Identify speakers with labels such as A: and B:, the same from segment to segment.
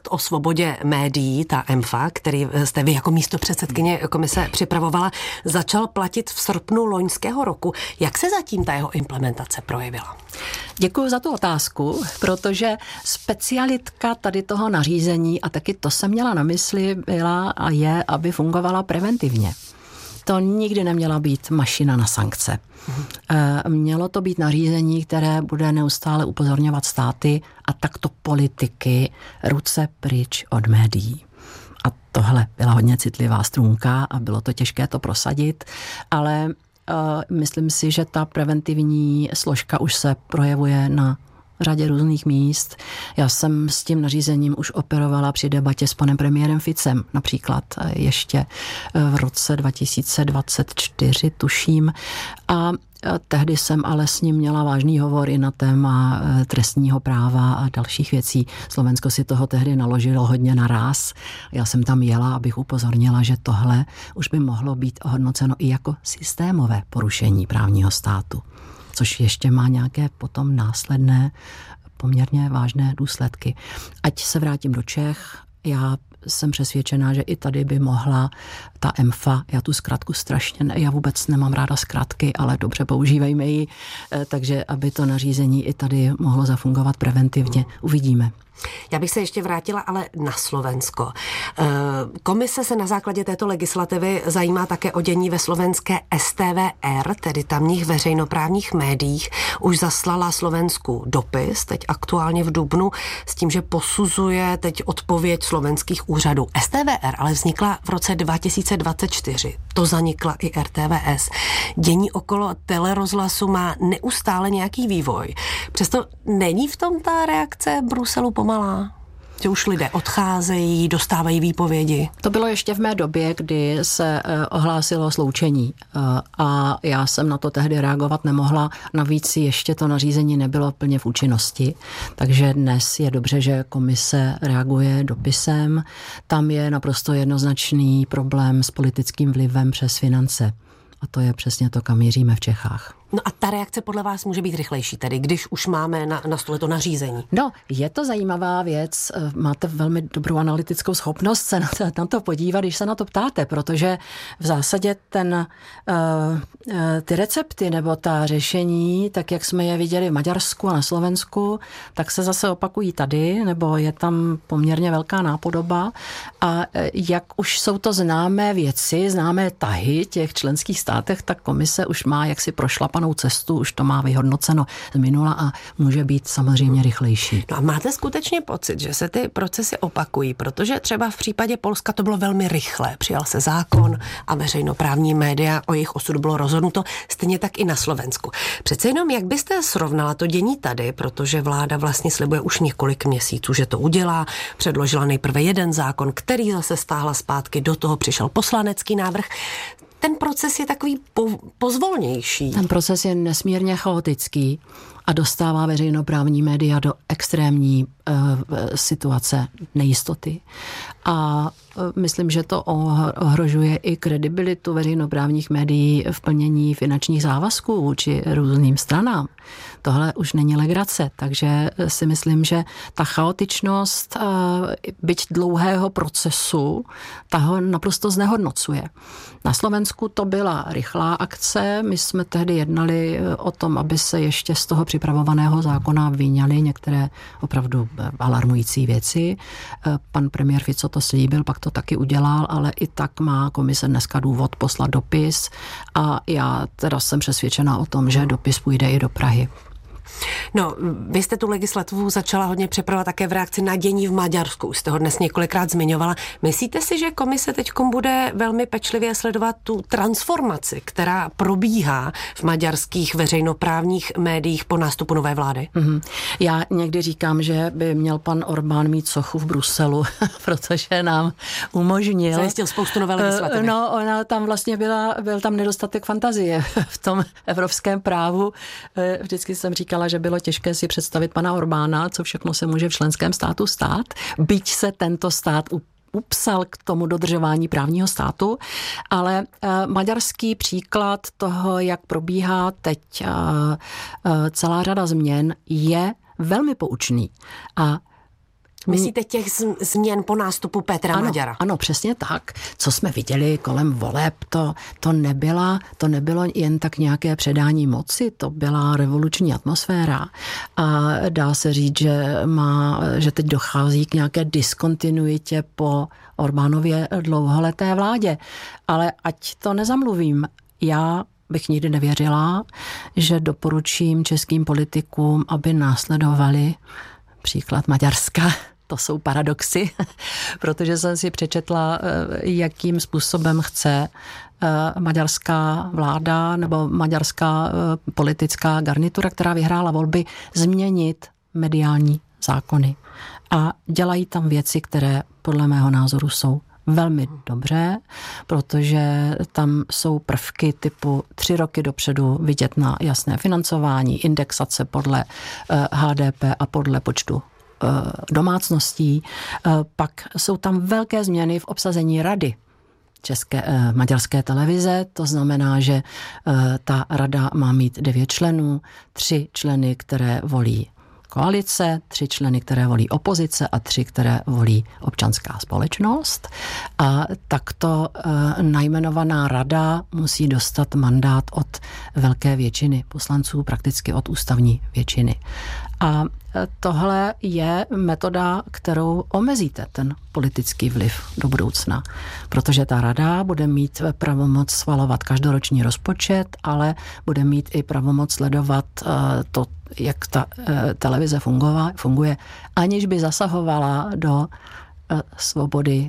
A: akt o svobodě médií, ta EMFA, který jste vy jako místopředsedkyně komise připravovala, začal platit v srpnu loňského roku. Jak se zatím ta jeho implementace projevila?
B: Děkuji za tu otázku, protože specialitka tady toho nařízení, a taky to jsem měla na mysli, byla a je, aby fungovala preventivně. To nikdy neměla být mašina na sankce. Mělo to být nařízení, které bude neustále upozorňovat státy a takto politiky ruce pryč od médií. A tohle byla hodně citlivá strunka a bylo to těžké to prosadit, ale myslím si, že ta preventivní složka už se projevuje na řadě různých míst. Já jsem s tím nařízením už operovala při debatě s panem premiérem Ficem, například ještě v roce 2024, tuším. A tehdy jsem ale s ním měla vážný hovor i na téma trestního práva a dalších věcí. Slovensko si toho tehdy naložilo hodně naráz. Já jsem tam jela, abych upozornila, že tohle už by mohlo být ohodnoceno i jako systémové porušení právního státu, což ještě má nějaké potom následné poměrně vážné důsledky. Ať se vrátím do Čech, já jsem přesvědčená, že i tady by mohla ta EMFA, já tu zkratku já vůbec nemám ráda zkratky, ale dobře, používejme ji, takže aby to nařízení i tady mohlo zafungovat preventivně. Uvidíme.
A: Já bych se ještě vrátila ale na Slovensko. Komise se na základě této legislativy zajímá také o dění ve slovenské STVR, tedy tamních veřejnoprávních médiích. Už zaslala Slovensku dopis, teď aktuálně v dubnu, s tím, že posuzuje teď odpověď slovenských úřadů. STVR ale vznikla v roce 2024. To zanikla i RTVS. Dění okolo telerozhlasu má neustále nějaký vývoj. Přesto není v tom ta reakce Bruselu pomalá? Že už lidé odcházejí, dostávají výpovědi?
B: To bylo ještě v mé době, kdy se ohlásilo sloučení a já jsem na to tehdy reagovat nemohla. Navíc ještě to nařízení nebylo plně v účinnosti, takže dnes je dobře, že komise reaguje dopisem. Tam je naprosto jednoznačný problém s politickým vlivem přes finance. A to je přesně to, kam míříme v Čechách.
A: No a ta reakce podle vás může být rychlejší tedy, když už máme na stole to nařízení?
B: No, je to zajímavá věc. Máte velmi dobrou analytickou schopnost se na to podívat, když se na to ptáte, protože v zásadě ty recepty nebo ta řešení, tak jak jsme je viděli v Maďarsku a na Slovensku, tak se zase opakují tady, nebo je tam poměrně velká nápodoba. A jak už jsou to známé věci, známé tahy těch členských státech, tak komise už má jaksi prošlapanou cestu, už to má vyhodnoceno z minula a může být samozřejmě rychlejší.
A: No a máte skutečně pocit, že se ty procesy opakují, protože třeba v případě Polska to bylo velmi rychlé. Přijal se zákon a veřejnoprávní média, o jejich osudu bylo rozhodnuto, stejně tak i na Slovensku. Přece jenom, jak byste srovnala to dění tady, protože vláda vlastně slibuje už několik měsíců, že to udělá, předložila nejprve jeden zákon, který zase stáhla zpátky, do toho přišel poslanecký návrh. Ten proces je takový pozvolnější.
B: Ten proces je nesmírně chaotický a dostává veřejnoprávní média do extrémní situace nejistoty. A myslím, že to ohrožuje i kredibilitu veřejnoprávních médií v plnění finančních závazků vůči různým stranám. Tohle už není legrace, takže si myslím, že ta chaotičnost, byť dlouhého procesu, ta ho naprosto znehodnocuje. Na Slovensku to byla rychlá akce, my jsme tehdy jednali o tom, aby se ještě z toho připravovaného zákona vyňaly některé opravdu alarmující věci. Pan premiér Fico to slíbil, pak to taky udělal, ale i tak má komise dneska důvod poslat dopis a já teda jsem přesvědčena o tom, že dopis půjde i do Prahy.
A: No, vy jste tu legislativu začala hodně připravovat také v reakci na dění v Maďarsku. Už jste ho dnes několikrát zmiňovala. Myslíte si, že komise teďkom bude velmi pečlivě sledovat tu transformaci, která probíhá v maďarských veřejnoprávních médiích po nástupu nové vlády?
B: Já někdy říkám, že by měl pan Orbán mít sochu v Bruselu, protože nám umožnil...
A: Zajistil spoustu nové legislativy.
B: No, ona tam vlastně byl tam nedostatek fantazie v tom evropském právu. Vždycky jsem říkala, že bylo těžké si představit pana Orbána, co všechno se může v členském státu stát, byť se tento stát upsal k tomu dodržování právního státu, ale maďarský příklad toho, jak probíhá teď celá řada změn, je velmi poučný. A
A: Myslíte těch změn po nástupu Petra Maďara?
B: Ano, přesně tak. Co jsme viděli kolem voleb, to nebylo jen tak nějaké předání moci, to byla revoluční atmosféra. A dá se říct, že teď dochází k nějaké diskontinuitě po Orbánově dlouholeté vládě. Ale ať to nezamluvím, já bych nikdy nevěřila, že doporučím českým politikům, aby následovali příklad Maďarska. To jsou paradoxy, protože jsem si přečetla, jakým způsobem chce maďarská vláda nebo maďarská politická garnitura, která vyhrála volby, změnit mediální zákony. A dělají tam věci, které podle mého názoru jsou velmi dobře, protože tam jsou prvky typu 3 roky dopředu vidět na jasné financování, indexace podle HDP a podle počtu domácností. Pak jsou tam velké změny v obsazení rady maďarské televize, to znamená, že ta rada má mít 9 členů, 3 členy, které volí koalice, 3 členy, které volí opozice a 3, které volí občanská společnost. A takto najmenovaná rada musí dostat mandát od velké většiny poslanců, prakticky od ústavní většiny. A tohle je metoda, kterou omezíte ten politický vliv do budoucna, protože ta rada bude mít pravomoc schvalovat každoroční rozpočet, ale bude mít i pravomoc sledovat to, jak ta televize funguje, aniž by zasahovala do svobody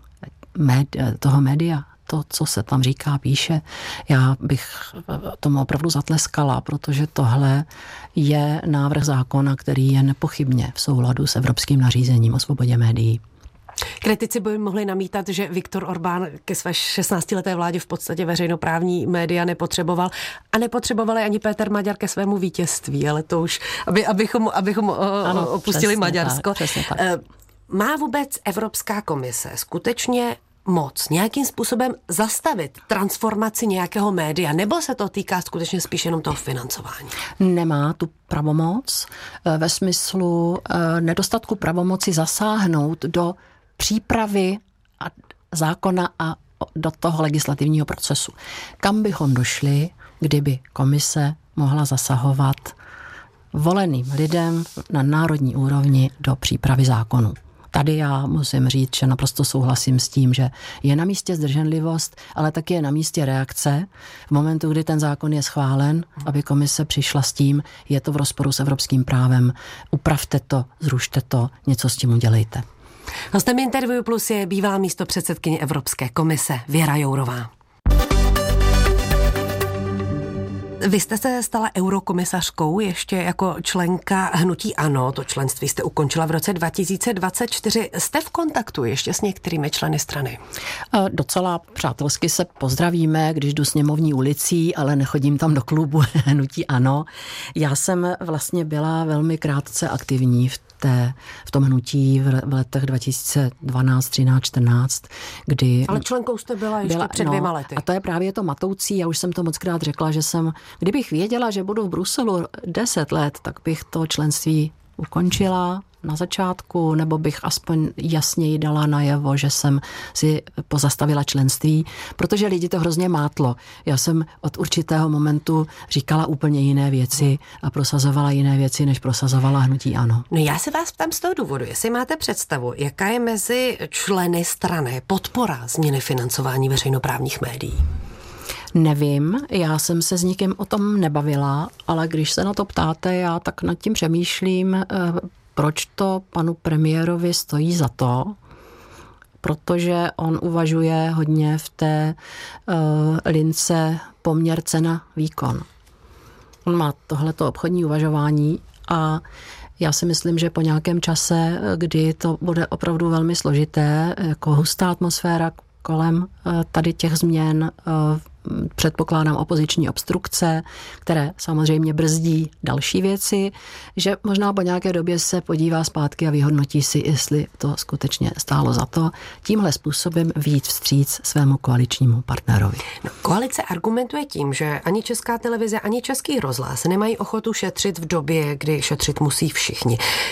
B: toho média. To, co se tam říká, píše, já bych tomu opravdu zatleskala, protože tohle je návrh zákona, který je nepochybně v souladu s evropským nařízením o svobodě médií.
A: Kritici by mohli namítat, že Viktor Orbán ke své 16leté vládě v podstatě veřejnoprávní média nepotřeboval a nepotřebovali ani Péter Maďar ke svému vítězství, ale to už, abychom opustili Maďarsko.
B: Tak.
A: Má vůbec Evropská komise skutečně moc nějakým způsobem zastavit transformaci nějakého média, nebo se to týká skutečně spíš jenom toho financování?
B: Nemá tu pravomoc ve smyslu nedostatku pravomoci zasáhnout do přípravy zákona a do toho legislativního procesu. Kam bychom došli, kdyby komise mohla zasahovat voleným lidem na národní úrovni do přípravy zákonů? Tady já musím říct, že naprosto souhlasím s tím, že je na místě zdrženlivost, ale taky je na místě reakce. V momentu, kdy ten zákon je schválen, aby komise přišla s tím, je to v rozporu s evropským právem, upravte to, zrušte to, něco s tím udělejte.
A: Hostem Interview Plus je bývalá místopředsedkyně Evropské komise Věra Jourová. Vy jste se stala eurokomisařkou ještě jako členka hnutí ANO. To členství jste ukončila v roce 2024. Jste v kontaktu ještě s některými členy strany?
B: Docela přátelsky se pozdravíme, když jdu Sněmovní ulicí, ale nechodím tam do klubu hnutí ANO. Já jsem vlastně byla velmi krátce aktivní v tom hnutí v letech 2012, 13, 14, kdy...
A: Ale členkou jste byla ještě před 2 lety.
B: A to je právě to matoucí, já už jsem to mockrát řekla, že kdybych věděla, že budu v Bruselu 10 let, tak bych to členství ukončila na začátku, nebo bych aspoň jasněji dala najevo, že jsem si pozastavila členství, protože lidi to hrozně mátlo. Já jsem od určitého momentu říkala úplně jiné věci a prosazovala jiné věci, než prosazovala hnutí ANO.
A: No já se vás ptám z toho důvodu, jestli máte představu, jaká je mezi členy strany podpora změny financování veřejnoprávních médií?
B: Nevím, já jsem se s nikým o tom nebavila, ale když se na to ptáte, já tak nad tím přemýšlím, proč to panu premiérovi stojí za to, protože on uvažuje hodně v té lince poměr cena výkon. On má tohleto obchodní uvažování a já si myslím, že po nějakém čase, kdy to bude opravdu velmi složité, jako hustá atmosféra kolem tady těch změn, předpokládám opoziční obstrukce, které samozřejmě brzdí další věci, že možná po nějaké době se podívá zpátky a vyhodnotí si, jestli to skutečně stálo za to, tímhle způsobem vyjít vstříc svému koaličnímu partnerovi.
A: No, koalice argumentuje tím, že ani Česká televize, ani Český rozhlas nemají ochotu šetřit v době, kdy šetřit musí všichni.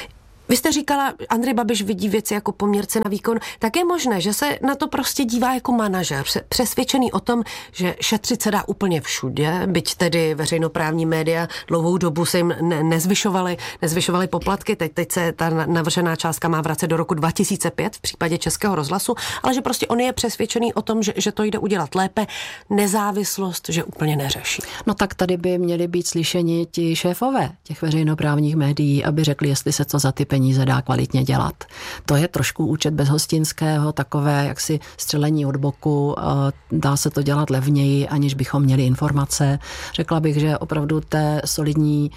A: Vy jste říkala, Andrej Babiš vidí věci jako poměrce na výkon, tak je možné, že se na to prostě dívá jako manažer, přesvědčený o tom, že šetřit se dá úplně všude, byť tedy veřejnoprávní média dlouhou dobu se jim nezvyšovaly poplatky, teď se ta navržená částka má vracet do roku 2005 v případě Českého rozhlasu, ale že prostě on je přesvědčený o tom, že to jde udělat lépe, nezávislost, že úplně neřeší.
B: No tak tady by měli být slyšeni ti šéfové těch veřejnoprávních médií, aby řekli, jestli se to za ty peníze dá kvalitně dělat. To je trošku účet Bezhostinského, takové jaksi střelení od boku, dá se to dělat levněji, aniž bychom měli informace. Řekla bych, že opravdu té solidní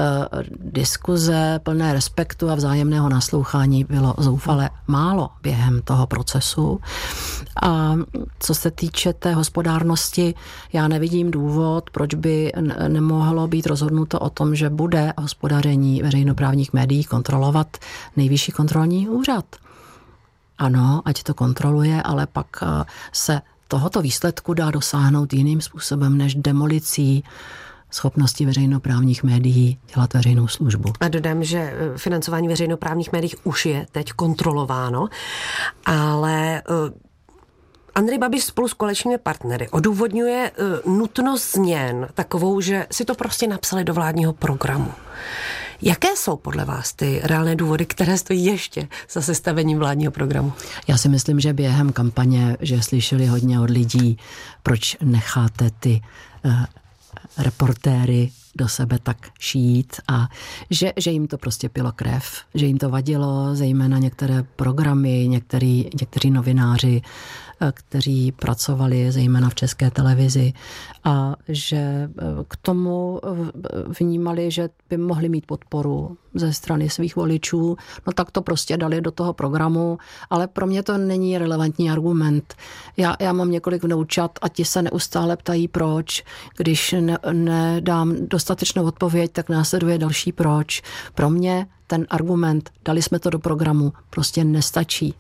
B: diskuze, plné respektu a vzájemného naslouchání bylo zoufale málo během toho procesu. A co se týče té hospodárnosti, já nevidím důvod, proč by nemohlo být rozhodnuto o tom, že bude hospodaření veřejnoprávních médií kontrolovat Nejvyšší kontrolní úřad. Ano, ať to kontroluje, ale pak se tohoto výsledku dá dosáhnout jiným způsobem než demolicí schopnosti veřejnoprávních médií dělat veřejnou službu.
A: A dodám, že financování veřejnoprávních médií už je teď kontrolováno, ale Andrej Babiš spolu s koaličními partnery odůvodňuje nutnost změn takovou, že si to prostě napsali do vládního programu. Jaké jsou podle vás ty reálné důvody, které stojí ještě za sestavením vládního programu?
B: Já si myslím, že během kampaně, že slyšeli hodně od lidí, proč necháte ty reportéry do sebe tak šít a že jim to prostě pilo krev, že jim to vadilo, zejména některé programy, někteří novináři, kteří pracovali zejména v České televizi a že k tomu vnímali, že by mohli mít podporu ze strany svých voličů, no tak to prostě dali do toho programu, ale pro mě to není relevantní argument. Já mám několik vnoučat a ti se neustále ptají proč, když nedám dostatečnou odpověď, tak následuje další proč. Pro mě ten argument, dali jsme to do programu, prostě nestačí.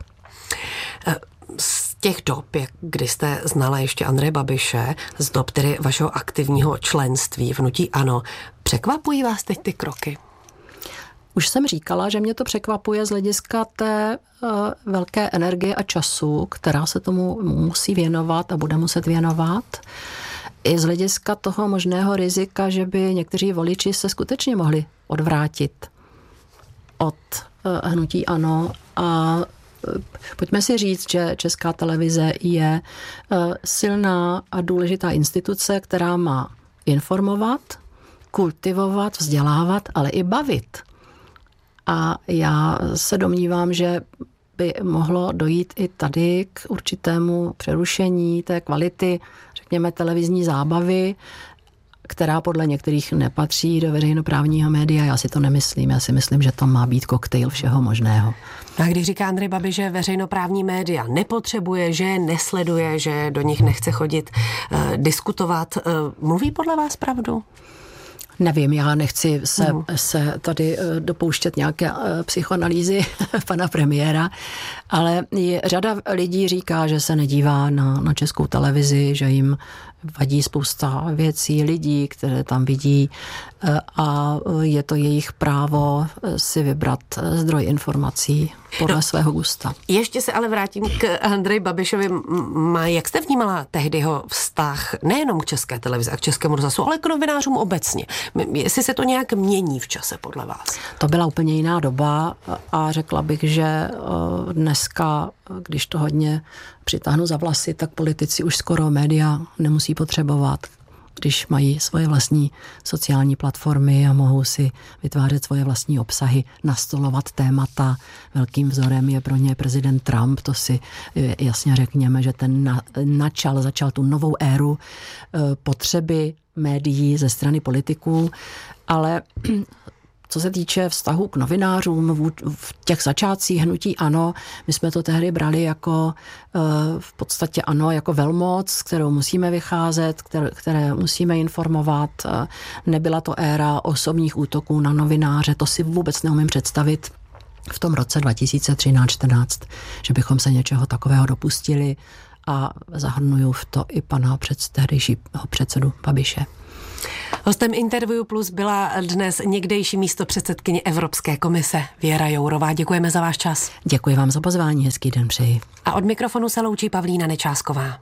A: Z těch dob, kdy jste znala ještě Andreje Babiše, z dob tedy vašeho aktivního členství v hnutí ANO, překvapují vás teď ty kroky?
B: Už jsem říkala, že mě to překvapuje z hlediska té velké energie a času, která se tomu musí věnovat a bude muset věnovat. I z hlediska toho možného rizika, že by někteří voliči se skutečně mohli odvrátit od hnutí ANO a pojďme si říct, že Česká televize je silná a důležitá instituce, která má informovat, kultivovat, vzdělávat, ale i bavit. A já se domnívám, že by mohlo dojít i tady k určitému přerušení té kvality, řekněme, televizní zábavy, která podle některých nepatří do veřejnoprávního média. Já si to nemyslím. Já si myslím, že to má být koktejl všeho možného.
A: A když říká Andrej Babiš, že veřejnoprávní média nepotřebuje, že je nesleduje, že do nich nechce chodit diskutovat, mluví podle vás pravdu?
B: Nevím, já nechci se tady dopouštět nějaké psychoanalýzy pana premiéra, ale řada lidí říká, že se nedívá na Českou televizi, že jim vadí spousta věcí, lidí, které tam vidí a je to jejich právo si vybrat zdroj informací podle svého gusta.
A: Ještě se ale vrátím k Andreji Babišovi. Jak jste vnímala tehdy jeho vztah nejenom k České televizi a k Českému rozhlasu, ale k novinářům obecně? Jestli se to nějak mění v čase podle vás?
B: To byla úplně jiná doba a řekla bych, že dneska, když to hodně přitáhnu za vlasy, tak politici už skoro média nemusí potřebovat, když mají svoje vlastní sociální platformy a mohou si vytvářet svoje vlastní obsahy, nastolovat témata. Velkým vzorem je pro ně prezident Trump, to si jasně řekněme, že ten začal tu novou éru potřeby médií ze strany politiků, ale co se týče vztahu k novinářům v těch začátcích hnutí ANO, my jsme to tehdy brali jako v podstatě ANO jako velmoc, kterou musíme vycházet, které musíme informovat. Nebyla to éra osobních útoků na novináře, to si vůbec neumím představit v tom roce 2013-14, že bychom se něčeho takového dopustili a zahrnuju v to i pana tehdejšího předsedu Babiše.
A: Hostem Interview Plus byla dnes někdejší místopředsedkyně Evropské komise Věra Jourová. Děkujeme za váš čas.
B: Děkuji vám za pozvání, hezký den přeji.
A: A od mikrofonu se loučí Pavlína Nečásková.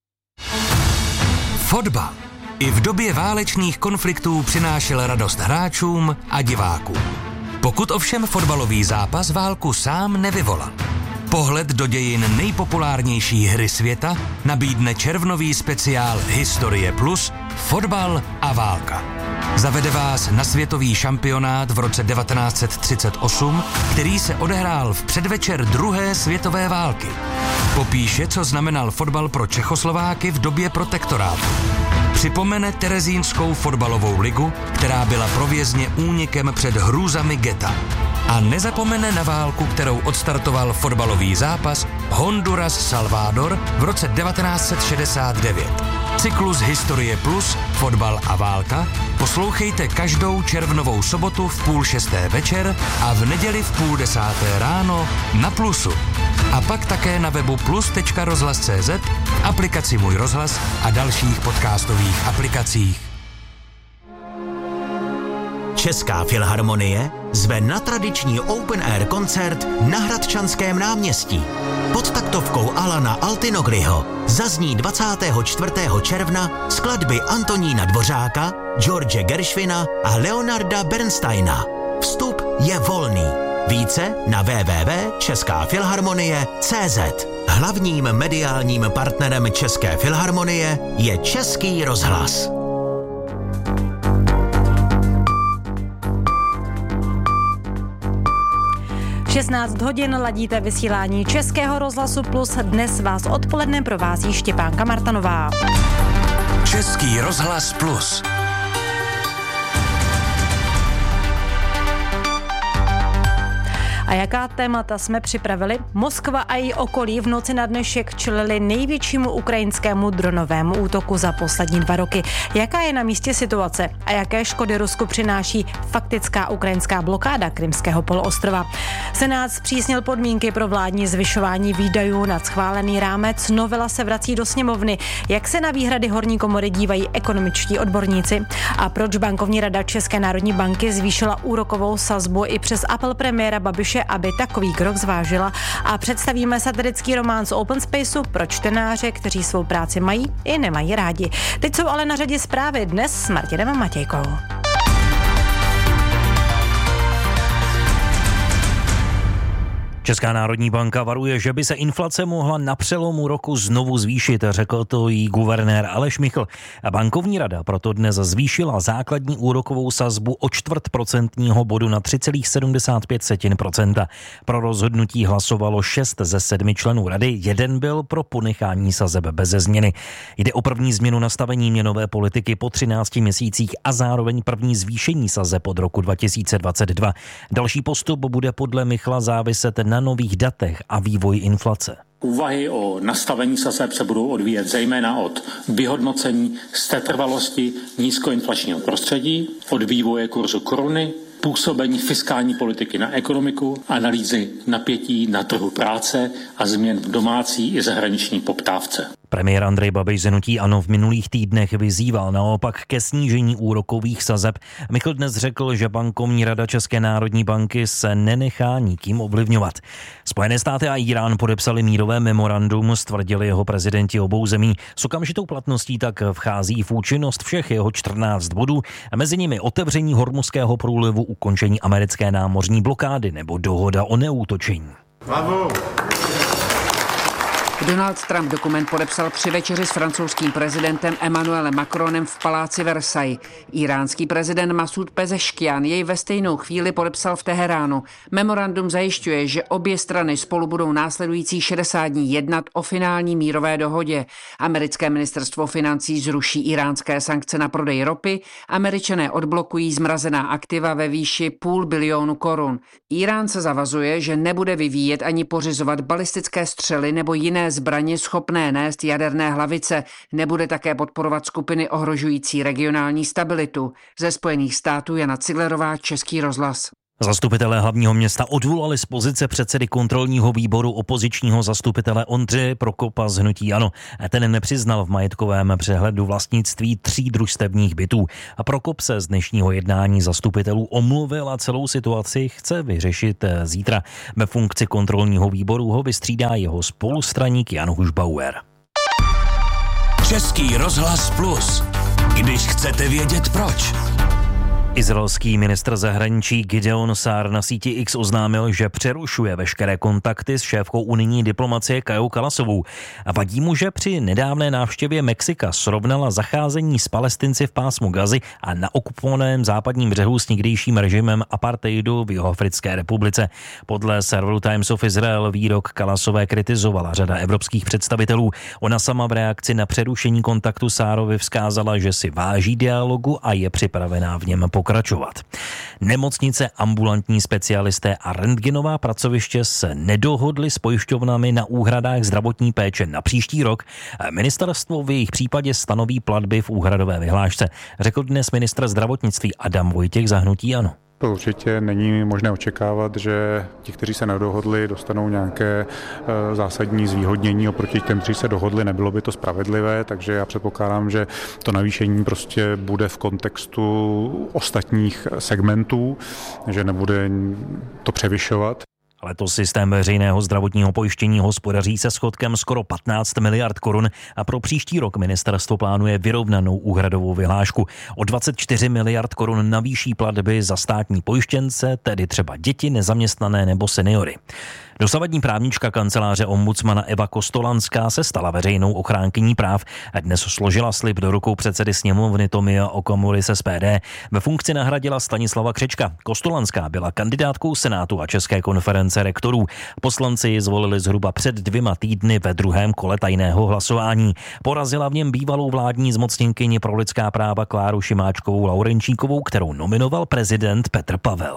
C: Fotbal i v době válečných konfliktů přinášel radost hráčům a divákům. Pokud ovšem fotbalový zápas válku sám nevyvolal. Pohled do dějin nejpopulárnější hry světa nabídne červnový speciál Historie Plus Fotbal a válka. Zavede vás na světový šampionát v roce 1938, který se odehrál v předvečer druhé světové války. Popíše, co znamenal fotbal pro Čechoslováky v době protektorátu. Připomene terezínskou fotbalovou ligu, která byla pro vězně únikem před hrůzami geta. A nezapomene na válku, kterou odstartoval fotbalový zápas Honduras-Salvador v roce 1969. Cyklus Historie Plus, Fotbal a válka poslouchejte každou červnovou sobotu v 5:30 večer a v neděli v 9:30 ráno na Plusu. A pak také na webu plus.rozhlas.cz, aplikaci Můj rozhlas a dalších podcastových aplikacích.
D: Česká filharmonie zve na tradiční open air koncert na Hradčanském náměstí. Pod taktovkou Alana Altinogriho zazní 24. června skladby Antonína Dvořáka, George Gershwina a Leonarda Bernsteina. Vstup je volný. Více na www.českafilharmonie.cz. Hlavním mediálním partnerem České filharmonie je Český rozhlas.
E: 16 hodin ladíte vysílání Českého rozhlasu Plus. Dnes vás odpoledne provází Štěpánka Martanová.
C: Český rozhlas Plus.
E: A jaká témata jsme připravili? Moskva a její okolí v noci na dnešek čelili největšímu ukrajinskému dronovému útoku za poslední 2 roky. Jaká je na místě situace a jaké škody Rusku přináší faktická ukrajinská blokáda Krymského poloostrova? Senát zpřísnil podmínky pro vládní zvyšování výdajů nad schválený rámec. Novela se vrací do sněmovny. Jak se na výhrady horní komory dívají ekonomičtí odborníci? A proč bankovní rada České národní banky zvýšila úrokovou sazbu i přes apel premiéra Babiše, aby takový krok zvážila? A představíme satirický román z Open Spaceu pro čtenáře, kteří svou práci mají i nemají rádi. Teď jsou ale na řadě zprávy dnes s Martinem Matějkou.
F: Česká národní banka varuje, že by se inflace mohla na přelomu roku znovu zvýšit, řekl to jí guvernér Aleš Michl. Bankovní rada proto dnes zvýšila základní úrokovou sazbu o 0,25% bodu na 3,75%. Pro rozhodnutí hlasovalo 6 ze 7 členů rady, 1 byl pro ponechání sazeb beze změny. Jde o první změnu nastavení měnové politiky po 13 měsících a zároveň první zvýšení sazeb od roku 2022. Další postup bude podle Michla záviset na nových datech a vývoji inflace.
G: Úvahy o nastavení sazeb se budou odvíjet zejména od vyhodnocení setrvalosti nízkoinflačního prostředí, od vývoje kurzu koruny, působení fiskální politiky na ekonomiku, analýzy napětí na trhu práce a změn v domácí i zahraniční poptávce.
F: Premiér Andrej Babiš z hnutí ANO v minulých týdnech vyzýval naopak ke snížení úrokových sazeb. Michl dnes řekl, že bankovní rada České národní banky se nenechá nikým ovlivňovat. Spojené státy a Irán podepsali mírové memorandum, stvrdili jeho prezidenti obou zemí. S okamžitou platností tak vchází v účinnost všech jeho 14 bodů, a mezi nimi otevření Hormuzského průlivu, ukončení americké námořní blokády nebo dohoda o neútočení.
H: Bravo!
I: Donald Trump dokument podepsal při večeři s francouzským prezidentem Emmanuelem Macronem v paláci Versailles. Iránský prezident Masud Pezeškian jej ve stejnou chvíli podepsal v Teheránu. Memorandum zajišťuje, že obě strany spolu budou následující 60 dní jednat o finální mírové dohodě. Americké ministerstvo financí zruší iránské sankce na prodej ropy, Američané odblokují zmrazená aktiva ve výši $500 milionu korun. Irán se zavazuje, že nebude vyvíjet ani pořizovat balistické střely nebo jiné zbraně schopné nést jaderné hlavice, nebude také podporovat skupiny ohrožující regionální stabilitu. Ze Spojených států Jana Ciglerová, Český rozhlas.
F: Zastupitelé hlavního města odvolali z pozice předsedy kontrolního výboru opozičního zastupitele Ondřeje Prokopa z hnutí ANO. Ten nepřiznal v majetkovém přehledu vlastnictví 3 družstevních bytů. A Prokop se z dnešního jednání zastupitelů omluvil a celou situaci chce vyřešit zítra. Ve funkci kontrolního výboru ho vystřídá jeho spolustraník Jan Hušbauer.
C: Český rozhlas Plus. Když chcete vědět proč.
F: Izraelský ministr zahraničí Gideon Sa'ar na síti X oznámil, že přerušuje veškeré kontakty s šéfkou unijní diplomacie Kajou Kalasovou. A vadí mu, že při nedávné návštěvě Mexika srovnala zacházení s Palestinci v pásmu Gazy a na okupovaném západním břehu s někdejším režimem apartheidu v Jihoafrické republice. Podle serveru Times of Israel výrok Kalasové kritizovala řada evropských představitelů. Ona sama v reakci na přerušení kontaktu Sa'arovi vzkázala, že si váží dialogu a je připravená v něm pokračovat. Nemocnice, ambulantní specialisté a rentgenová pracoviště se nedohodly s pojišťovnami na úhradách zdravotní péče na příští rok. Ministerstvo v jejich případě stanoví platby v úhradové vyhlášce, řekl dnes ministr zdravotnictví Adam Vojtěch za hnutí ANO.
H: To určitě není možné očekávat, že ti, kteří se nedohodli, dostanou nějaké zásadní zvýhodnění oproti těm, kteří se dohodli. Nebylo by to spravedlivé, takže já předpokládám, že to navýšení prostě bude v kontextu ostatních segmentů, že nebude to převyšovat.
F: Letos systém veřejného zdravotního pojištění hospodaří se schodkem skoro 15 miliard korun a pro příští rok ministerstvo plánuje vyrovnanou úhradovou vyhlášku. O 24 miliard korun navýší platby za státní pojištěnce, tedy třeba děti, nezaměstnané nebo seniory. Dosavadní právnička kanceláře ombudsmana Eva Kostolanská se stala veřejnou ochránkyní práv. Dnes složila slib do rukou předsedy sněmovny Tomia Okamury z SPD. Ve funkci nahradila Stanislava Křečka. Kostolanská byla kandidátkou Senátu a České konference rektorů. Poslanci ji zvolili zhruba před 2 týdny ve druhém kole tajného hlasování. Porazila v něm bývalou vládní zmocněnkyni pro lidská práva Kláru Šimáčkovou Laurenčíkovou, kterou nominoval prezident Petr Pavel.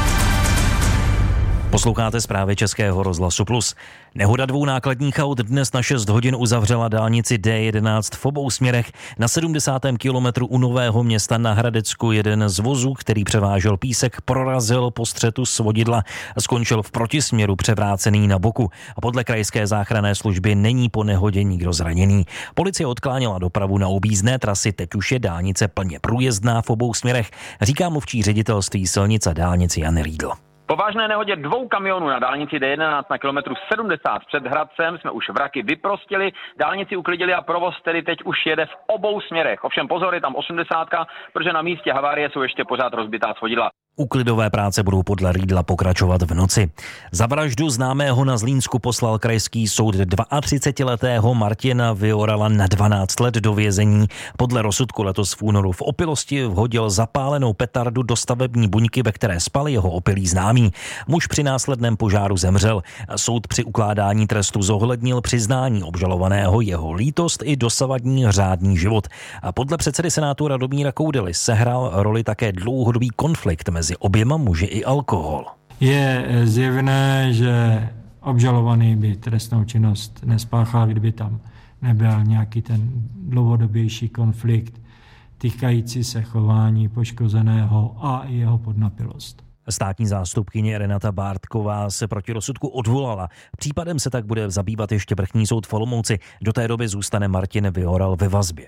F: Posloucháte zprávy Českého rozhlasu Plus. Nehoda 2 nákladních aut dnes na 6 hodin uzavřela dálnici D11 v obou směrech. Na 70. kilometru u Nového Města na Hradecku jeden z vozů, který převážel písek, prorazil po střetu svodidla a skončil v protisměru převrácený na boku. A podle krajské záchranné služby není po nehodě nikdo zraněný. Policie odkláněla dopravu na objízdné trasy, teď už je dálnice plně průjezdná v obou směrech, říká mluvčí ředitelství silnic a dálnic Jan Riedl.
J: Po vážné nehodě 2 kamionů na dálnici D11 na kilometru 70 před Hradcem jsme už vraky vyprostili, dálnici uklidili a provoz tedy teď už jede v obou směrech. Ovšem pozor, je tam 80, protože na místě havárie jsou ještě pořád rozbitá svodidla.
F: Úklidové práce budou podle Riedla pokračovat v noci. Za vraždu známého na Zlínsku poslal krajský soud 32letého Martina Viorala na 12 let do vězení. Podle rozsudku letos v únoru v opilosti vhodil zapálenou petardu do stavební buňky, ve které spal jeho opilý známý. Muž při následném požáru zemřel. Soud při ukládání trestu zohlednil přiznání obžalovaného, jeho lítost i dosavadní řádný život. A podle předsedy Senátu Radomíra Koudely sehrál roli také dlouhodobý konflikt mezi oběma muži i alkohol.
K: Je zjevné, že obžalovaný by trestnou činnost nespáchal, kdyby tam nebyl nějaký ten dlouhodobější konflikt týkající se chování poškozeného a jeho podnapilost.
F: Státní zástupkyně Renata Bártková se proti rozsudku odvolala. Případem se tak bude zabývat ještě vrchní soud v Olomouci. Do té doby zůstane Martin Vioral ve vazbě.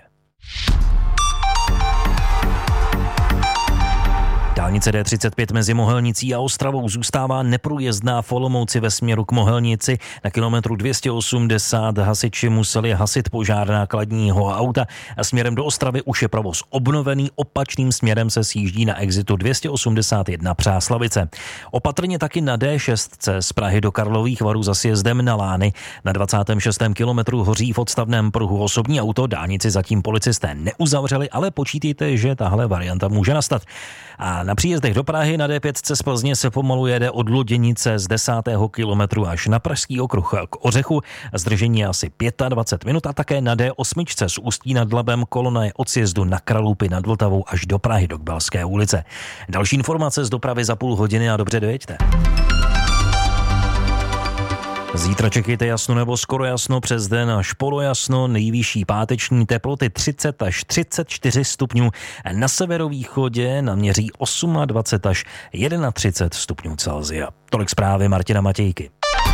F: Dálnice D35 mezi Mohelnicí a Ostravou zůstává neprůjezdná v Olomouci ve směru k Mohelnici. Na kilometru 280 hasiči museli hasit požár nákladního auta a směrem do Ostravy už je provoz obnovený. Opačným směrem se sjíždí na exitu 281 Přáslavice. Opatrně taky na D6 z Prahy do Karlových Varů za sjezdem na Lány. Na 26. kilometru hoří v odstavném pruhu osobní auto. Dálnici zatím policisté neuzavřeli, ale počítejte, že tahle varianta může nastat. A na příjezdech do Prahy na D5 z Plzně se pomalu jede od Loděnice z 10. kilometru až na Pražský okruh k Ořechu. Zdržení asi 25 minut a také na D8 z Ústí nad Labem kolona je od sjezdu na Kralupy nad Vltavou až do Prahy do Kbelské ulice. Další informace z dopravy za půl hodiny a dobře dojeďte. Zítra čekejte jasno nebo skoro jasno, přes den až polojasno, nejvyšší páteční teploty 30 až 34 stupňů. Na severovýchodě naměří 28 až 31 stupňů Celsia. Tolik zprávy Martina Matějky.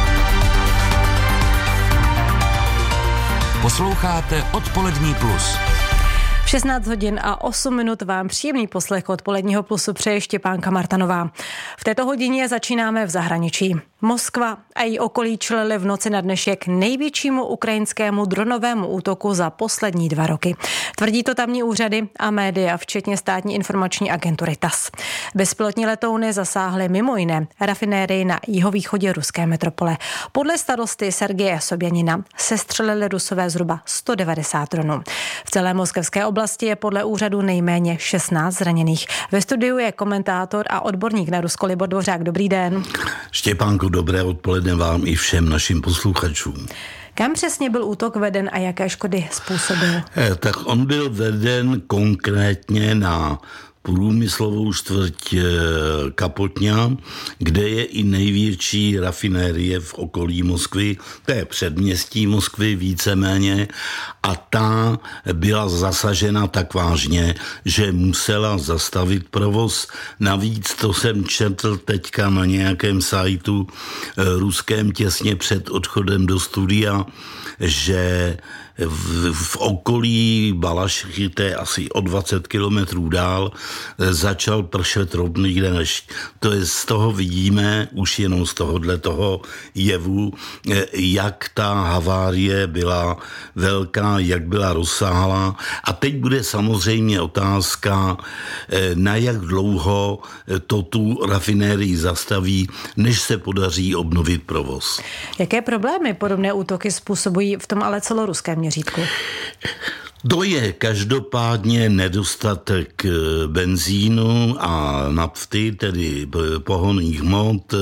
C: Posloucháte Odpolední plus.
E: 16 hodin a 8 minut vám příjemný poslech Odpoledního plusu přeje Štěpánka Martanová. V této hodině začínáme v zahraničí. Moskva a její okolí čelily v noci na dnešek největšímu ukrajinskému dronovému útoku za poslední 2 roky. Tvrdí to tamní úřady a média, včetně státní informační agentury TASS. Bezpilotní letouny zasáhly mimo jiné rafinérii na jihovýchodě ruské metropole. Podle starosty Sergeje Sobjanina sestřelili Rusové zhruba 190 dronů. V celé moskevské oblasti je podle úřadu nejméně 16 zraněných. Ve studiu je komentátor a odborník na Rusko Libor Dvořák. Dobrý den.
L: Štěpánku, dobré odpoledne vám i všem našim posluchačům.
E: Kam přesně byl útok veden a jaké škody způsobil?
L: Tak on byl veden konkrétně na průmyslovou čtvrť Kapotňa, kde je i největší rafinérie v okolí Moskvy, to je předměstí Moskvy víceméně, a ta byla zasažena tak vážně, že musela zastavit provoz. Navíc to jsem četl teďka na nějakém sajtu ruském těsně před odchodem do studia, že v okolí Balašichy, to je asi o 20 kilometrů dál, začal pršet rovný dešť. To je, z toho vidíme, už jenom z toho jevu, jak ta havárie byla velká, jak byla rozsáhlá. A teď bude samozřejmě otázka, na jak dlouho to tu rafinérii zastaví, než se podaří obnovit provoz.
E: Jaké problémy podobné útoky způsobují v tom ale celoruském měřítku?
L: To je každopádně nedostatek benzínu a nafty, tedy pohonných hmot.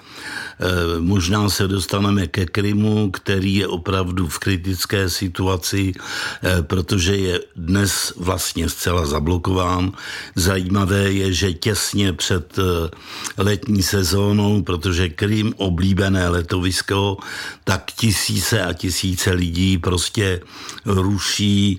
L: Možná se dostaneme ke Krymu, který je opravdu v kritické situaci, protože je dnes vlastně zcela zablokován. Zajímavé je, že těsně před letní sezónou, protože Krym, oblíbené letovisko, tak tisíce a tisíce lidí prostě ruší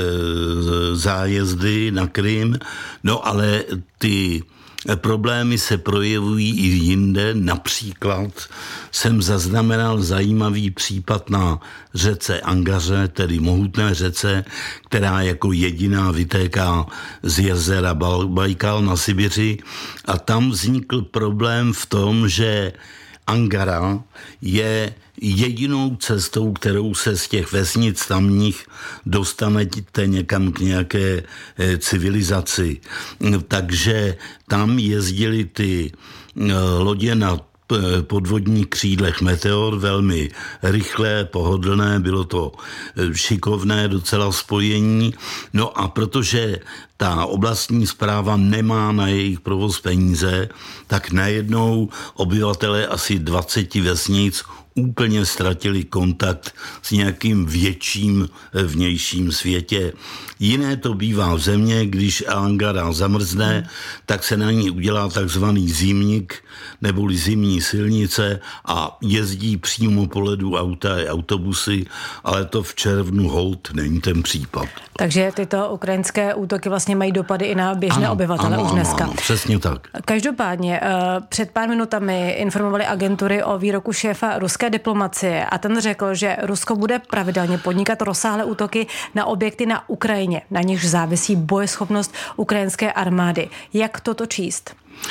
L: zájezdy na Krym, no ale ty problémy se projevují i jinde. Například jsem zaznamenal zajímavý případ na řece Angaře, tedy mohutné řece, která jako jediná vytéká z jezera Bajkal na Sibiři, a tam vznikl problém v tom, že Angara je jedinou cestou, kterou se z těch vesnic tamních dostanete někam k nějaké civilizaci. Takže tam jezdili ty lodě na podvodních křídlech Meteor, velmi rychlé, pohodlné, bylo to šikovné docela spojení. No a protože ta oblastní správa nemá na jejich provoz peníze, tak najednou obyvatelé asi 20 vesnic úplně ztratili kontakt s nějakým větším vnějším světě. Jiné to bývá v země, když Angara zamrzne, tak se na ní udělá takzvaný zimník neboli zimní silnice a jezdí přímo po ledu auta a autobusy, ale to v červnu holt není ten případ.
E: Takže tyto ukrajinské útoky vlastně mají dopady i na běžné obyvatele už dneska.
L: Ano, přesně tak.
E: Každopádně před pár minutami informovali agentury o výroku šéfa ruské diplomacie a ten řekl, že Rusko bude pravidelně podnikat rozsáhlé útoky na objekty na Ukrajině, na nichž závisí bojeschopnost ukrajinské armády. Jak toto číst?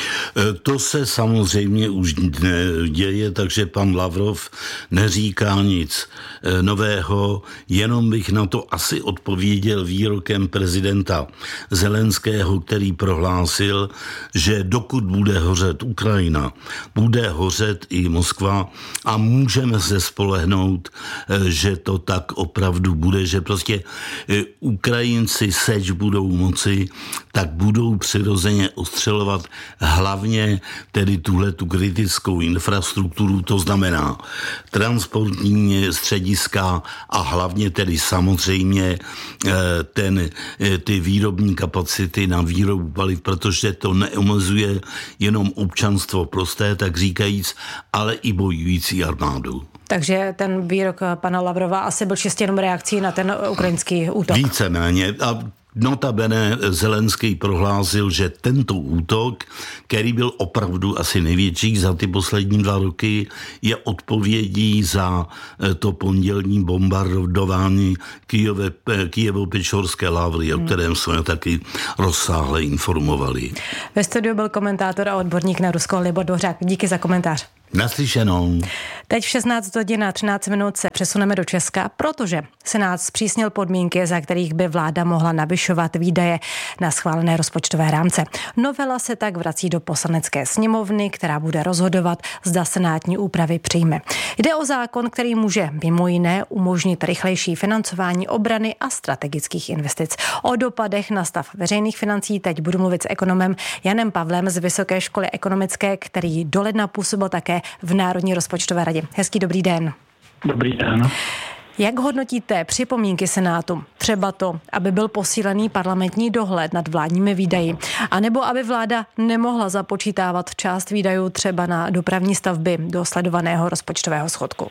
L: To se samozřejmě už děje, takže pan Lavrov neříká nic nového, jenom bych na to asi odpověděl výrokem prezidenta Zelenského, který prohlásil, že dokud bude hořet Ukrajina, bude hořet i Moskva a můžeme se spolehnout, že to tak opravdu bude, že prostě Ukrajinci, seč budou moci, tak budou přirozeně ostřelovat hlavně tedy tu kritickou infrastrukturu, to znamená transportní střediska a hlavně tedy samozřejmě ty výrobní kapacity na výrobu paliv, protože to neomezuje jenom občanstvo prosté, tak říkajíc, ale i bojující armádu.
E: Takže ten výrok pana Lavrova asi byl čistě jenom reakcí na ten ukrajinský útok.
L: Víceméně. A notabene Zelenský prohlásil, že tento útok, který byl opravdu asi největší za ty poslední 2 roky, je odpovědí za to pondělní bombardování Kyjevo-Pečorské Lavry, o kterém jsme taky rozsáhle informovali.
E: Ve studiu byl komentátor a odborník na Rusko Libor Dvořák. Díky za komentář.
L: Naslyšenou.
E: Teď v 16:13 se přesuneme do Česka, protože Senát zpřísnil podmínky, za kterých by vláda mohla navyšovat výdaje na schválené rozpočtové rámce. Novela se tak vrací do Poslanecké sněmovny, která bude rozhodovat, zda senátní úpravy přijme. Jde o zákon, který může mimo jiné umožnit rychlejší financování obrany a strategických investic. O dopadech na stav veřejných financí teď budu mluvit s ekonomem Janem Pavlem z Vysoké školy ekonomické, který do ledna působil také v Národní rozpočtové radě. Hezký dobrý den.
M: Dobrý den.
E: Jak hodnotíte připomínky Senátu? Třeba to, aby byl posílený parlamentní dohled nad vládními výdaji, anebo aby vláda nemohla započítávat část výdajů třeba na dopravní stavby do sledovaného rozpočtového schodku?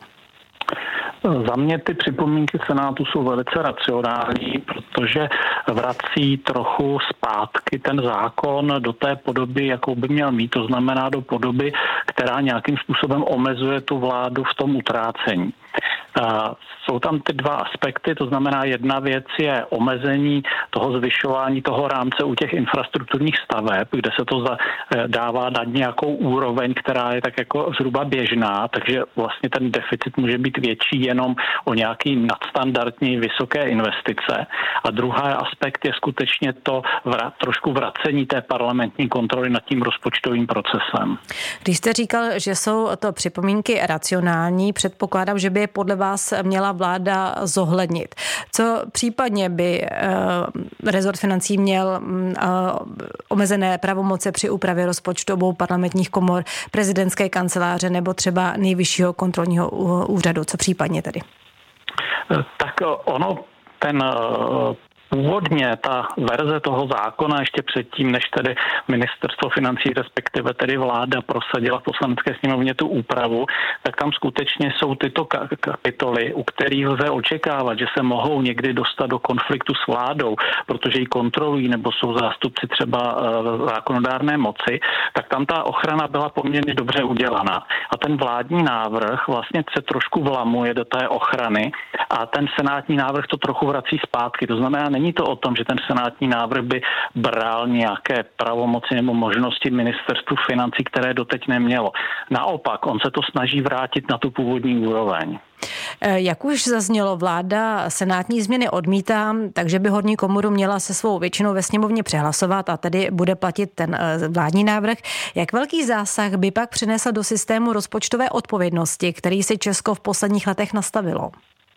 M: Za mě ty připomínky Senátu jsou velice racionální, protože vrací trochu zpátky ten zákon do té podoby, jakou by měl mít, to znamená do podoby, která nějakým způsobem omezuje tu vládu v tom utrácení. Jsou tam ty 2 aspekty, to znamená jedna věc je omezení toho zvyšování toho rámce u těch infrastrukturních staveb, kde se to dává na nějakou úroveň, která je tak jako zhruba běžná, takže vlastně ten deficit může být větší jenom o nějaký nadstandardní vysoké investice. A druhý aspekt je skutečně to trošku vracení té parlamentní kontroly nad tím rozpočtovým procesem.
E: Když jste říkal, že jsou to připomínky racionální, předpokládám, že by je podle vás měla vláda zohlednit. Co případně by rezort financí měl omezené pravomoce při úpravě rozpočtu obou parlamentních komor, prezidentské kanceláře nebo třeba Nejvyššího kontrolního úřadu? Co případně tedy?
M: Tak ono, původně ta verze toho zákona ještě předtím, než tedy ministerstvo financí, respektive tedy vláda prosadila v Poslanecké sněmovně tu úpravu, tak tam skutečně jsou tyto kapitoly, u kterých lze očekávat, že se mohou někdy dostat do konfliktu s vládou, protože ji kontrolují nebo jsou zástupci třeba zákonodárné moci, tak tam ta ochrana byla poměrně dobře udělaná. A ten vládní návrh vlastně se trošku vlamuje do té ochrany a ten senátní návrh to trochu vrací zpátky. To znamená, není to o tom, že ten senátní návrh by bral nějaké pravomoci nebo možnosti ministerstvu financí, které doteď nemělo. Naopak, on se to snaží vrátit na tu původní úroveň.
E: Jak už zaznělo, vláda senátní změny odmítá, takže by horní komoru měla se svou většinou ve sněmovně přehlasovat a tedy bude platit ten vládní návrh. Jak velký zásah by pak přinesl do systému rozpočtové odpovědnosti, který si Česko v posledních letech nastavilo?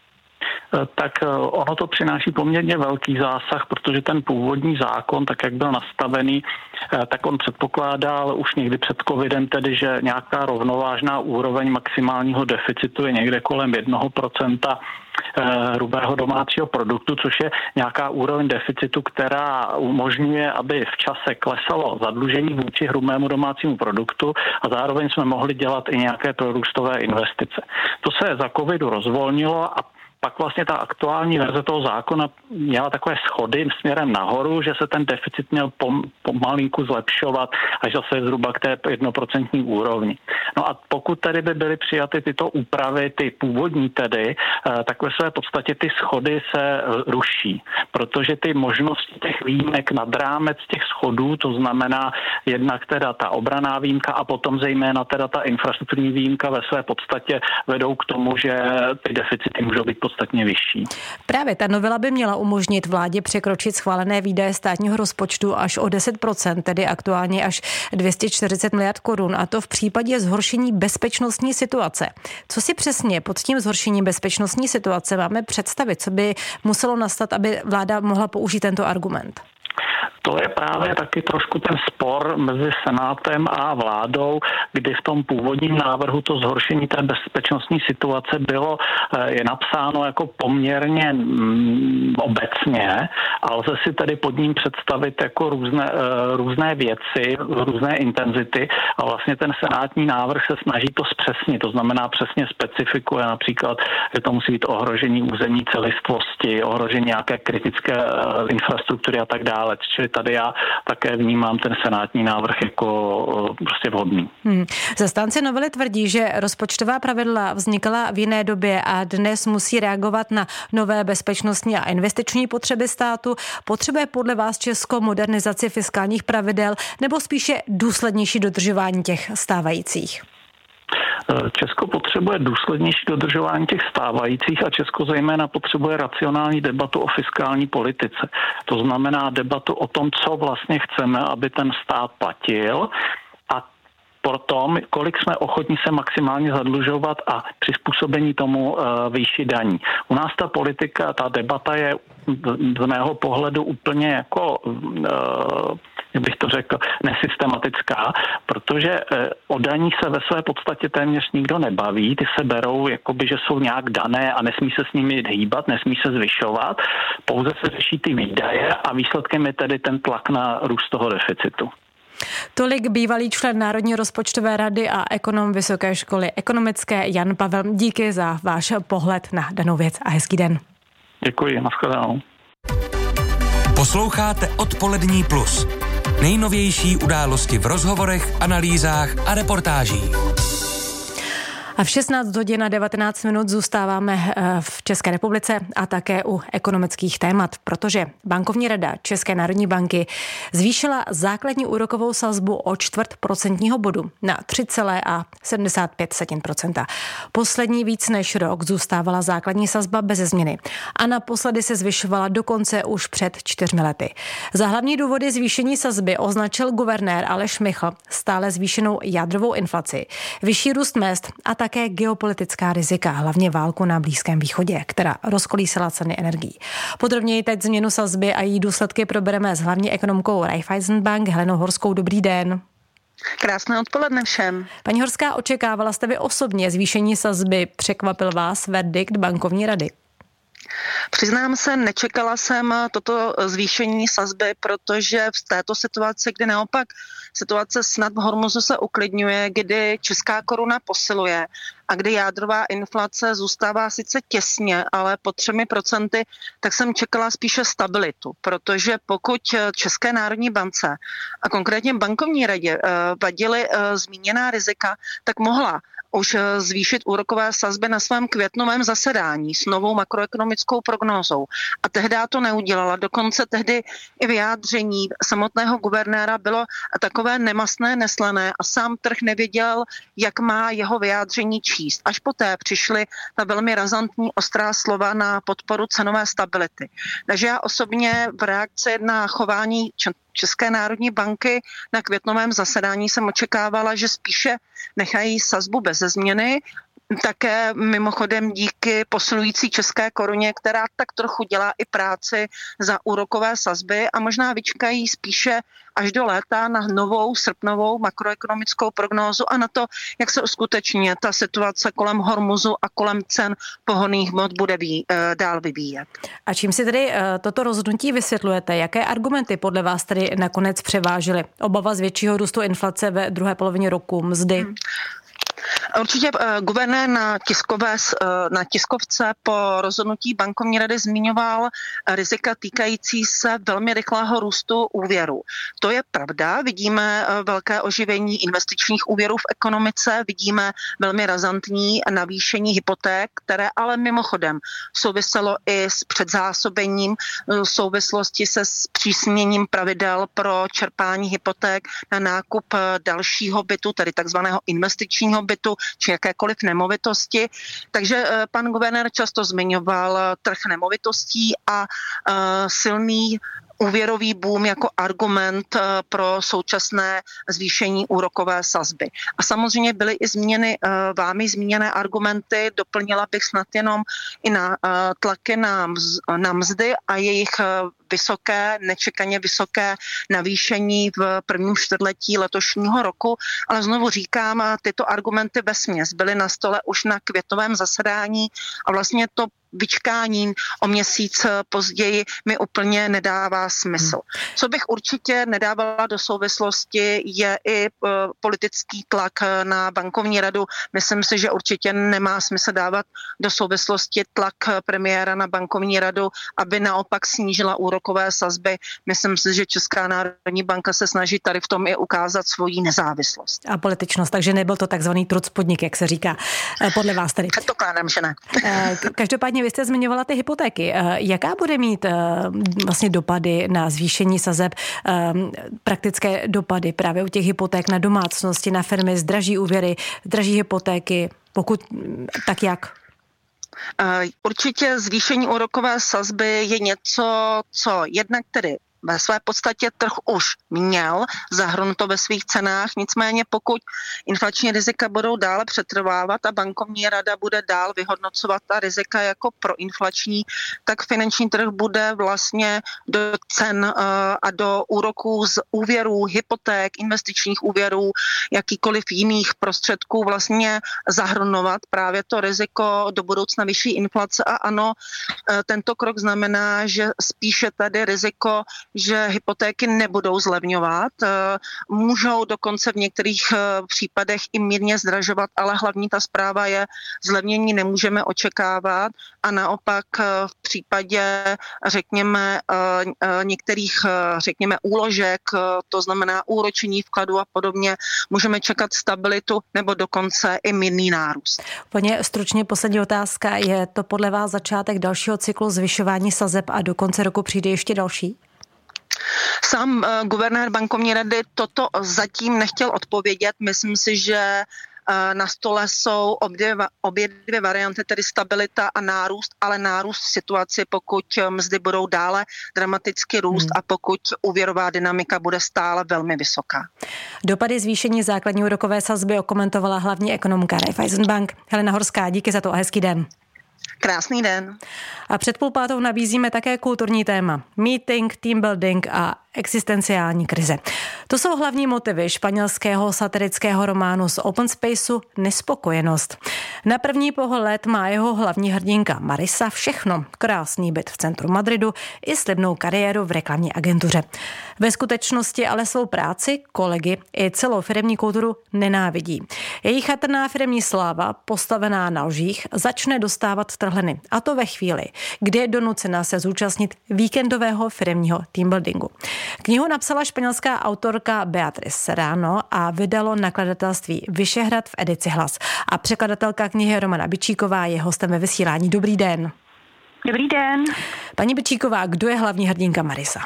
M: Tak ono to přináší poměrně velký zásah, protože ten původní zákon, tak jak byl nastavený, tak on předpokládal už někdy před covidem tedy, že nějaká rovnovážná úroveň maximálního deficitu je někde kolem 1% hrubého domácího produktu, což je nějaká úroveň deficitu, která umožňuje, aby v čase klesalo zadlužení vůči hrubému domácímu produktu a zároveň jsme mohli dělat i nějaké prorůstové investice. To se za covidu rozvolnilo a pak vlastně ta aktuální verze toho zákona měla takové schody směrem nahoru, že se ten deficit měl pomalinku zlepšovat až zase zhruba k té 1% úrovni. No a pokud tedy by byly přijaty tyto úpravy, ty původní tedy, tak ve své podstatě ty schody se ruší, protože ty možnosti těch výjimek nad rámec těch schodů, to znamená jednak teda ta obranná výjimka a potom zejména teda ta infrastrukturní výjimka ve své podstatě vedou k tomu, že ty deficity můžou být podstatně vyšší.
E: Právě ta novela by měla umožnit vládě překročit schválené výdaje státního rozpočtu až o 10%, tedy aktuálně až 240 miliard korun, a to v případě zhoršení bezpečnostní situace. Co si přesně pod tím zhoršením bezpečnostní situace máme představit? Co by muselo nastat, aby vláda mohla použít tento argument?
M: To je právě taky trošku ten spor mezi Senátem a vládou, kdy v tom původním návrhu to zhoršení té bezpečnostní situace je napsáno jako poměrně obecně, a lze si tedy pod ním představit jako různé věci, různé intenzity, a vlastně ten senátní návrh se snaží to zpřesnit, to znamená přesně specifikuje například, že to musí být ohrožení územní celistvosti, ohrožení nějaké kritické infrastruktury a tak dále. Čili tady já také vnímám ten senátní návrh jako prostě vhodný.
E: Zastánci novely tvrdí, že rozpočtová pravidla vznikala v jiné době a dnes musí reagovat na nové bezpečnostní a investiční potřeby státu. Potřebuje podle vás Česko modernizaci fiskálních pravidel nebo spíše důslednější dodržování těch stávajících?
M: Česko potřebuje důslednější dodržování těch stávajících a Česko zejména potřebuje racionální debatu o fiskální politice. To znamená debatu o tom, co vlastně chceme, aby ten stát platil, a po tom, kolik jsme ochotní se maximálně zadlužovat a přizpůsobení tomu výši daní. U nás ta politika, ta debata je z mého pohledu úplně jako jak bych to řekl, nesystematická, protože o daních se ve své podstatě téměř nikdo nebaví, ty se berou, jakoby, že jsou nějak dané a nesmí se s nimi hýbat, nesmí se zvyšovat, pouze se řeší ty výdaje a výsledkem je tedy ten tlak na růst toho deficitu.
E: Tolik bývalý člen Národní rozpočtové rady a ekonom Vysoké školy ekonomické Jan Pavel. Díky za váš pohled na danou věc a hezký den.
M: Děkuji, nashledanou.
C: Posloucháte Odpolední plus. Nejnovější události v rozhovorech, analýzách a reportážích.
E: A v 16 hodin a 19 minut zůstáváme v České republice a také u ekonomických témat, protože Bankovní rada České národní banky zvýšila základní úrokovou sazbu o 0,25% bodu na 3,75%. Poslední víc než rok zůstávala základní sazba beze změny a naposledy se zvyšovala dokonce už před 4 lety. Za hlavní důvody zvýšení sazby označil guvernér Aleš Michl stále zvýšenou jádrovou inflaci, vyšší růst mezd a také geopolitická rizika, hlavně válku na Blízkém východě, která rozkolísala ceny energií. Podrobněji teď změnu sazby a její důsledky probereme s hlavní ekonomkou Raiffeisen Bank Helenou Horskou. Dobrý den.
N: Krásné odpoledne všem.
E: Paní Horská, očekávala jste vy osobně zvýšení sazby? Překvapil vás verdikt bankovní rady?
N: Přiznám se, nečekala jsem toto zvýšení sazby, protože v této situaci, kdy naopak situace snad v Hormuzu se uklidňuje, kdy česká koruna posiluje a kdy jádrová inflace zůstává sice těsně, ale pod 3%, tak jsem čekala spíše stabilitu, protože pokud České národní bance a konkrétně bankovní radě vadily zmíněná rizika, tak mohla už zvýšit úrokové sazby na svém květnovém zasedání s novou makroekonomickou prognózou. A tehdy to neudělala. Dokonce tehdy i vyjádření samotného guvernéra bylo takové nemastné, neslané a sám trh nevěděl, jak má jeho vyjádření číst. Až poté přišly ta velmi razantní ostrá slova na podporu cenové stability. Takže já osobně v reakci na chování České národní banky na květnovém zasedání jsem očekávala, že spíše nechají sazbu beze změny, také mimochodem díky posilující české koruně, která tak trochu dělá i práci za úrokové sazby a možná vyčkají spíše až do léta na novou srpnovou makroekonomickou prognózu a na to, jak se skutečně ta situace kolem Hormuzu a kolem cen pohonných hmot bude dál vyvíjet.
E: A čím si tedy toto rozhodnutí vysvětlujete? Jaké argumenty podle vás tedy nakonec převážily? Obava z většího růstu inflace ve druhé polovině roku, mzdy?
N: Určitě guvernér na tiskovce po rozhodnutí bankovní rady zmiňoval rizika týkající se velmi rychlého růstu úvěru. To je pravda, vidíme velké oživení investičních úvěrů v ekonomice, vidíme velmi razantní navýšení hypoték, které ale mimochodem souviselo i s předzásobením v souvislosti se zpřísněním pravidel pro čerpání hypoték na nákup dalšího bytu, tedy takzvaného investičního bytu, či jakékoliv nemovitosti. Takže pan guvernér často zmiňoval trh nemovitostí a silný úvěrový boom jako argument pro současné zvýšení úrokové sazby. A samozřejmě byly i zmíněny vámi zmíněné argumenty, doplnila bych snad jenom i na tlaky na mzdy a jejich nečekaně vysoké navýšení v prvním čtvrtletí letošního roku, ale znovu říkám, tyto argumenty vesměs byly na stole už na květnovém zasedání a vlastně to vyčkáním o měsíc později mi úplně nedává smysl. Co bych určitě nedávala do souvislosti je i politický tlak na bankovní radu. Myslím si, že určitě nemá smysl dávat do souvislosti tlak premiéra na bankovní radu, aby naopak snížila úrokové sazby. Myslím si, že Česká národní banka se snaží tady v tom i ukázat svoji nezávislost.
E: A političnost, takže nebyl to takzvaný trucpodnik, jak se říká, podle vás tady.
N: Předpokládám, že ne.
E: Každopádně vy jste zmiňovala ty hypotéky. Jaká bude mít vlastně dopady na zvýšení sazeb, praktické dopady právě u těch hypoték na domácnosti, na firmy, zdraží úvěry, zdraží hypotéky, pokud tak jak?
N: Určitě zvýšení úrokové sazby je něco, co jednak tedy ve své podstatě trh už měl zahrnuto ve svých cenách, nicméně pokud inflační rizika budou dále přetrvávat a bankovní rada bude dál vyhodnocovat ta rizika jako proinflační, tak finanční trh bude vlastně do cen a do úroků z úvěrů, hypoték, investičních úvěrů, jakýkoliv jiných prostředků vlastně zahrnovat právě to riziko do budoucna vyšší inflace a ano, tento krok znamená, že spíše tady riziko, že hypotéky nebudou zlevňovat, můžou dokonce v některých případech i mírně zdražovat, ale hlavní ta zpráva je, zlevnění nemůžeme očekávat a naopak v případě, řekněme, některých, řekněme, úložek, to znamená úročení vkladu a podobně, můžeme čekat stabilitu nebo dokonce i mírný nárůst.
E: Úplně stručně poslední otázka, je to podle vás začátek dalšího cyklu zvyšování sazeb a do konce roku přijde ještě další?
N: Sám guvernér bankovní rady toto zatím nechtěl odpovědět. Myslím si, že na stole jsou obě dvě varianty, tedy stabilita a nárůst, ale nárůst v situaci, pokud mzdy budou dále dramaticky růst a pokud úvěrová dynamika bude stále velmi vysoká.
E: Dopady zvýšení základní úrokové sazby okomentovala hlavní ekonomka Raiffeisenbank Helena Horská. Díky za to a hezký den.
N: Krásný den.
E: A před 4:30 nabízíme také kulturní téma. Meeting, team building a existenciální krize. To jsou hlavní motivy španělského satirického románu z Open Spaceu Nespokojenost. Na první pohled má jeho hlavní hrdinka Marisa všechno. Krásný byt v centru Madridu i slibnou kariéru v reklamní agentuře. Ve skutečnosti ale svou práci, kolegy i celou firemní kulturu nenávidí. Její chatrná firemní sláva, postavená na lžích, začne dostávat trhliny. A to ve chvíli, kdy je donucena se zúčastnit víkendového firemního teambuildingu. Knihu napsala španělská autorka Beatriz Serrano a vydalo nakladatelství Vyšehrad v edici Hlas. A překladatelka knihy Romana Byčíková je hostem ve vysílání. Dobrý den.
O: Dobrý den.
E: Paní Byčíková, kdo je hlavní hrdinka Marisa?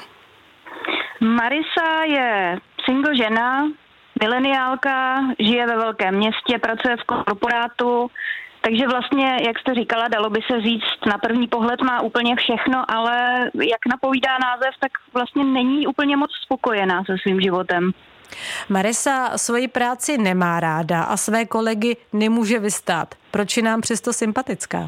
O: Marisa je single žena, mileniálka, žije ve velkém městě, pracuje v korporátu, takže vlastně, jak jste říkala, dalo by se říct, na první pohled má úplně všechno, ale jak napovídá název, tak vlastně není úplně moc spokojená se svým životem.
E: Marisa svoji práci nemá ráda a své kolegy nemůže vystát. Proč je nám přesto sympatická?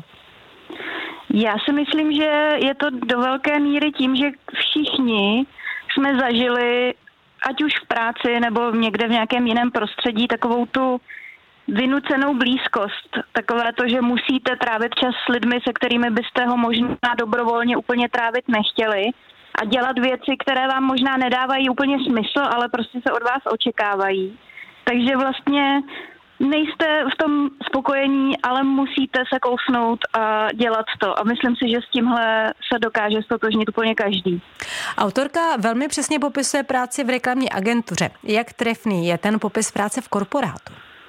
O: Já si myslím, že je to do velké míry tím, že všichni jsme zažili, ať už v práci nebo někde v nějakém jiném prostředí, takovou tu vynucenou blízkost. Takové to, že musíte trávit čas s lidmi, se kterými byste ho možná dobrovolně úplně trávit nechtěli a dělat věci, které vám možná nedávají úplně smysl, ale prostě se od vás očekávají. Takže vlastně nejste v tom spokojení, ale musíte se kousnout a dělat to. A myslím si, že s tímhle se dokáže stotožnit úplně každý.
E: Autorka velmi přesně popisuje práci v reklamní agentuře. Jak trefný je ten popis práce v korporátu?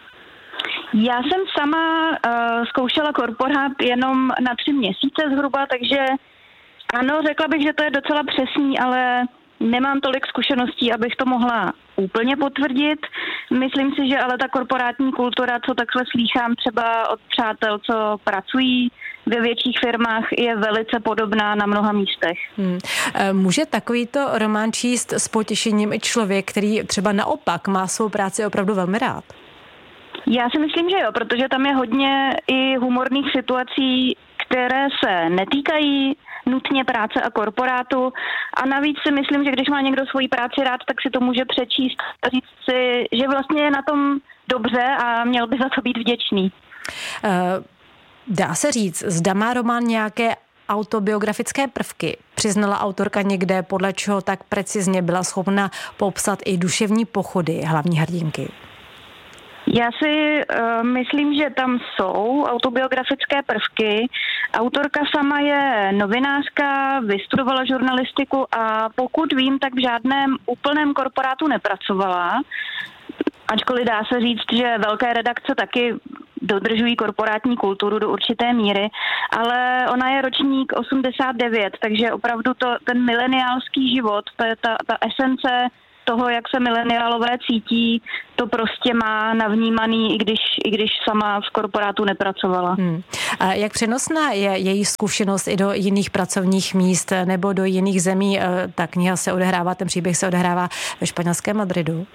O: Já jsem sama zkoušela korporát jenom na 3 měsíce zhruba, takže ano, řekla bych, že to je docela přesný, ale nemám tolik zkušeností, abych to mohla úplně potvrdit. Myslím si, že ale ta korporátní kultura, co takhle slýchám třeba od přátel, co pracují ve větších firmách je velice podobná na mnoha místech.
E: Může takovýto román číst s potěšením i člověk, který třeba naopak má svou práci opravdu velmi rád?
O: Já si myslím, že jo, protože tam je hodně i humorných situací, které se netýkají nutně práce a korporátu. A navíc si myslím, že když má někdo svoji práci rád, tak si to může přečíst a říct si, že vlastně je na tom dobře a měl by za to být vděčný.
E: Dá se říct, zda má román nějaké autobiografické prvky? Přiznala autorka někde, podle čeho tak precizně byla schopna popsat i duševní pochody hlavní hrdinky?
O: Já si myslím, že tam jsou autobiografické prvky. Autorka sama je novinářka, vystudovala žurnalistiku a pokud vím, tak v žádném úplném korporátu nepracovala. Ačkoliv dá se říct, že velké redakce taky dodržují korporátní kulturu do určité míry, ale ona je ročník 89, takže opravdu ten mileniálský život, ta esence toho, jak se mileniálové cítí, to prostě má navnímaný, i když sama v korporátu nepracovala.
E: A jak přenosná je její zkušenost i do jiných pracovních míst nebo do jiných zemí? Ta kniha se odehrává, ten příběh se odehrává ve španělském Madridu.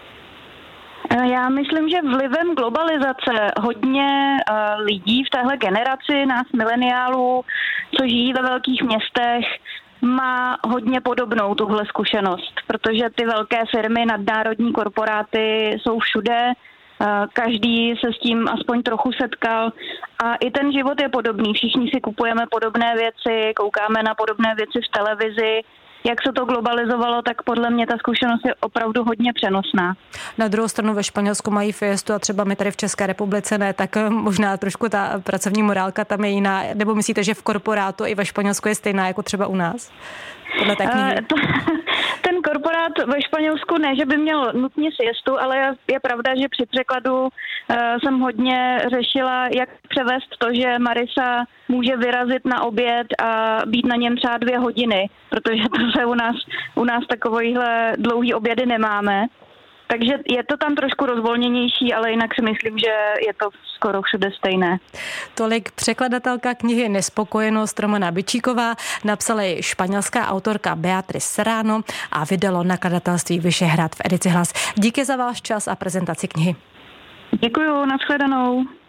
O: Já myslím, že vlivem globalizace hodně lidí v téhle generaci, nás mileniálů, co žijí ve velkých městech, má hodně podobnou tuhle zkušenost, protože ty velké firmy, nadnárodní korporáty jsou všude, každý se s tím aspoň trochu setkal a i ten život je podobný. Všichni si kupujeme podobné věci, koukáme na podobné věci v televizi. Jak se to globalizovalo, tak podle mě ta zkušenost je opravdu hodně přenosná.
E: Na druhou stranu ve Španělsku mají fiestu a třeba my tady v České republice ne, tak možná trošku ta pracovní morálka tam je jiná. Nebo myslíte, že v korporátu i ve Španělsku je stejná jako třeba u nás? Podle té knihy.
O: Ten korporát ve Španělsku ne, že by měl nutně siestu, ale je pravda, že při překladu jsem hodně řešila, jak převést to, že Marisa může vyrazit na oběd a být na něm třeba 2 hodiny, protože to se u nás takovýhle dlouhý obědy nemáme. Takže je to tam trošku rozvolněnější, ale jinak si myslím, že je to skoro všude stejné.
E: Tolik překladatelka knihy Nespokojenost Romana Bičíková, napsala ji španělská autorka Beatriz Serrano a vydalo nakladatelství Vyšehrad v edici Hlas. Díky za váš čas a prezentaci knihy.
O: Děkuju, nashledanou.